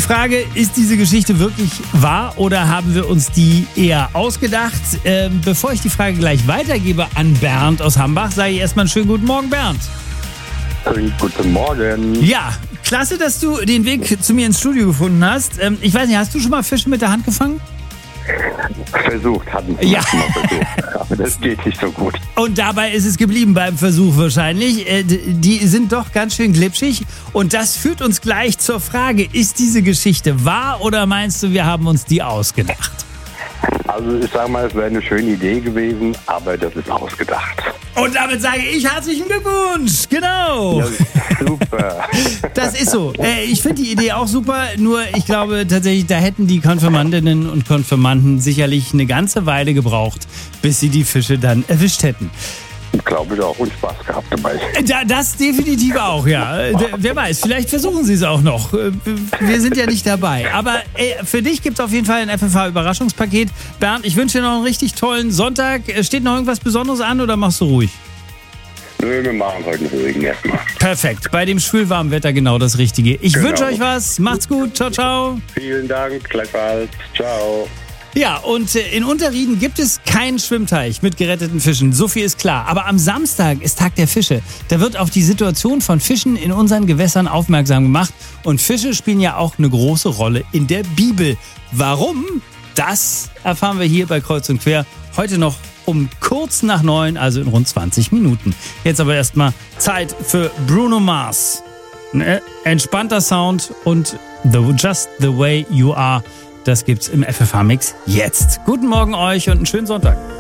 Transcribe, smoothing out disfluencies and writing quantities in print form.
Frage, ist diese Geschichte wirklich wahr oder haben wir uns die eher ausgedacht? Bevor ich die Frage gleich weitergebe an Bernd aus Hambach, sage ich erstmal einen schönen guten Morgen, Bernd. Guten Morgen. Ja, klasse, dass du den Weg zu mir ins Studio gefunden hast. Ich weiß nicht, hast du schon mal Fische mit der Hand gefangen? Hatten Ja. mal versucht. Aber das geht nicht so gut. Und dabei ist es geblieben beim Versuch wahrscheinlich. Die sind doch ganz schön glitschig. Und das führt uns gleich zur Frage, ist diese Geschichte wahr oder meinst du, wir haben uns die ausgedacht? Also ich sage mal, es wäre eine schöne Idee gewesen, aber das ist ausgedacht. Und damit sage ich herzlichen Glückwunsch. Genau. Ja, super. Das ist so. Ich finde die Idee auch super, nur ich glaube tatsächlich, da hätten die Konfirmandinnen und Konfirmanden sicherlich eine ganze Weile gebraucht, bis sie die Fische dann erwischt hätten. Glaube ich auch, und Spaß gehabt dabei. Das definitiv auch, ja. Wer weiß, vielleicht versuchen sie es auch noch. Wir sind ja nicht dabei. Aber für dich gibt es auf jeden Fall ein FFH-Überraschungspaket. Bernd, ich wünsche dir noch einen richtig tollen Sonntag. Steht noch irgendwas Besonderes an oder machst du ruhig? Nö, wir machen heute einen ruhigen erstmal. Perfekt. Bei dem schwülwarmen Wetter genau das Richtige. Ich wünsche euch was. Macht's gut. Ciao, ciao. Vielen Dank. Gleichfalls. Ciao. Ja, und in Unterrieden gibt es keinen Schwimmteich mit geretteten Fischen. So viel ist klar. Aber am Samstag ist Tag der Fische. Da wird auf die Situation von Fischen in unseren Gewässern aufmerksam gemacht. Und Fische spielen ja auch eine große Rolle in der Bibel. Warum? Das erfahren wir hier bei Kreuz und Quer heute noch um kurz nach 9, also in rund 20 Minuten. Jetzt aber erstmal Zeit für Bruno Mars. Ein entspannter Sound und Just the Way You Are. Das gibt's im FFH-Mix jetzt. Guten Morgen euch und einen schönen Sonntag.